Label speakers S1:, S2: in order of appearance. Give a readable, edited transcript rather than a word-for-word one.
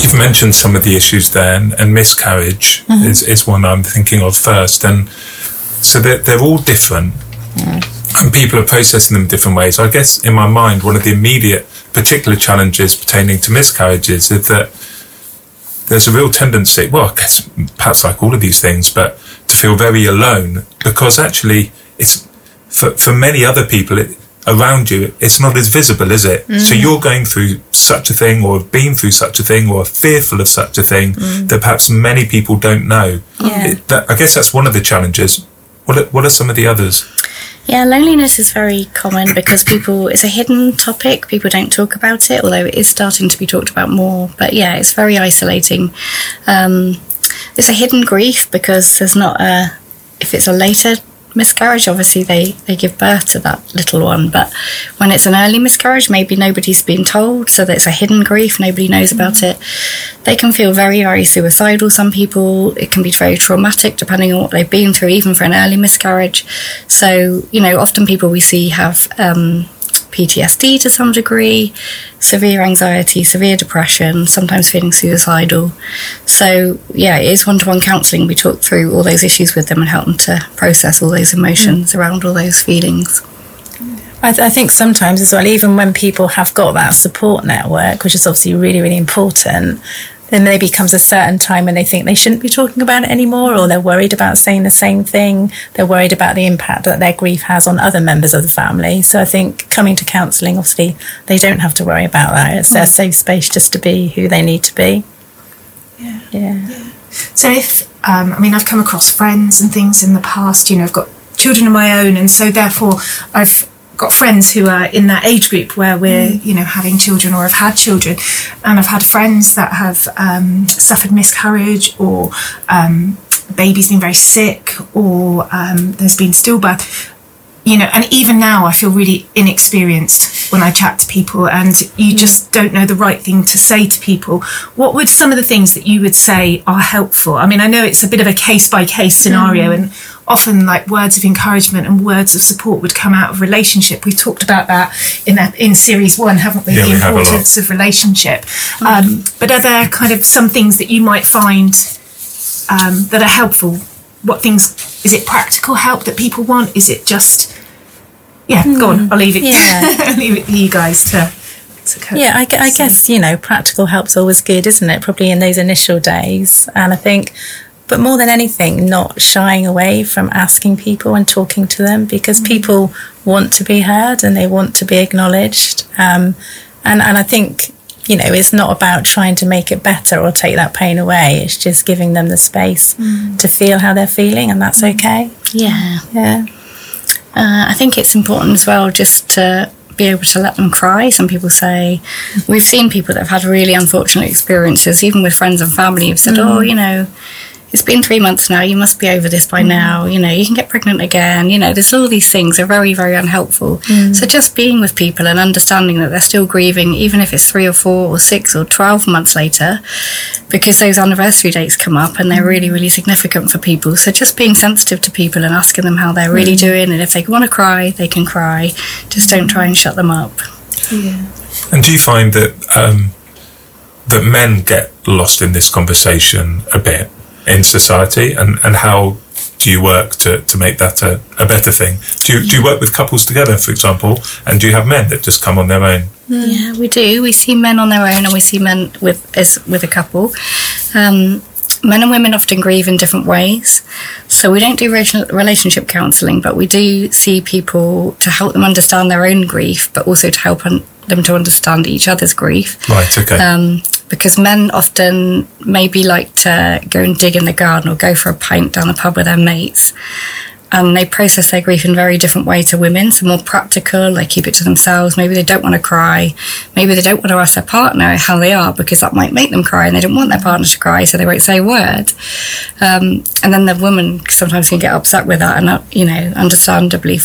S1: You've mentioned some of the issues there, and miscarriage is one I'm thinking of first. And so they're all different, and people are processing them different ways. I guess in my mind, one of the immediate particular challenges pertaining to miscarriages is that there's a real tendency, well, I guess perhaps like all of these things, but to feel very alone, because actually it's for many other people around you, it's not as visible, is it? So you're going through such a thing, or have been through such a thing, or are fearful of such a thing that perhaps many people don't know. I guess that's one of the challenges. What are some of the others?
S2: Yeah, loneliness is very common because it's a hidden topic. People don't talk about it, although it is starting to be talked about more. But yeah, it's very isolating. It's a hidden grief because there's not if it's a later miscarriage, obviously they give birth to that little one. But when it's an early miscarriage, maybe nobody's been told, so that it's a hidden grief, nobody knows about it. They can feel very, very suicidal, some people. It can be very traumatic depending on what they've been through, even for an early miscarriage. So, often people we see have PTSD to some degree, severe anxiety, severe depression, sometimes feeling suicidal. So, yeah, it is one-to-one counselling. We talk through all those issues with them and help them to process all those emotions around all those feelings.
S3: I think sometimes as well, even when people have got that support network, which is obviously really, really important, then maybe comes a certain time when they think they shouldn't be talking about it anymore, or they're worried about saying the same thing. They're worried about the impact that their grief has on other members of the family. So I think coming to counselling, obviously, they don't have to worry about that. It's their safe space just to be who they need to be. Yeah.
S4: So if, I've come across friends and things in the past, I've got children of my own, and so therefore I've got friends who are in that age group where we're having children or have had children, and I've had friends that have suffered miscarriage, or baby's been very sick, or there's been stillbirth, and even now I feel really inexperienced when I chat to people, and you just don't know the right thing to say to people. What would some of the things that you would say are helpful? I know it's a bit of a case by case scenario, and often like words of encouragement and words of support would come out of relationship. We've talked about that in series 1, haven't we? The importance of relationship. But are there kind of some things that you might find that are helpful? What things, is it practical help that people want? Is it just, go on, I'll leave it, leave it to you guys to cope.
S3: Yeah, I guess, practical help's always good, isn't it? Probably in those initial days. And I think, but more than anything, not shying away from asking people and talking to them, because people want to be heard and they want to be acknowledged. And I think, it's not about trying to make it better or take that pain away. It's just giving them the space to feel how they're feeling, and that's okay.
S2: Yeah. I think it's important as well just to be able to let them cry. Some people say, we've seen people that have had really unfortunate experiences, even with friends and family, who've said, it's been 3 months now, you must be over this by now, you can get pregnant again, there's all these things are very, very unhelpful. So just being with people and understanding that they're still grieving, even if it's 3 or 4 or 6 or 12 months later, because those anniversary dates come up and they're really, really significant for people. So just being sensitive to people and asking them how they're really doing, and if they want to cry, they can cry. Just don't try and shut them up.
S4: Yeah.
S1: And do you find that that men get lost in this conversation a bit in society, and how do you work to make that a better thing? Do you work with couples together, for example, and do you have men that just come on their own?
S2: Yeah, we do. We see men on their own, and we see men with a couple. Men and women often grieve in different ways. So we don't do relationship counselling, but we do see people to help them understand their own grief, but also to help them to understand each other's grief.
S1: Right, okay.
S2: Because men often maybe like to go and dig in the garden or go for a pint down the pub with their mates. And they process their grief in a very different way to women. So more practical, they keep it to themselves. Maybe they don't want to cry. Maybe they don't want to ask their partner how they are, because that might make them cry, and they don't want their partner to cry, so they won't say a word. And then the woman sometimes can get upset with that, and understandably